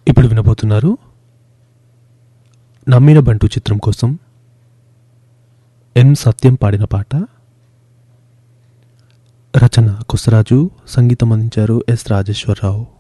ఇప్పుడు వినబోతున్నారు నమ్మిన బంటు చిత్రం కోసం ఎం సత్యం పాడిన పాట. రచన కొసరాజు, సంగీతం అందించారు ఎస్ రాజేశ్వరరావు.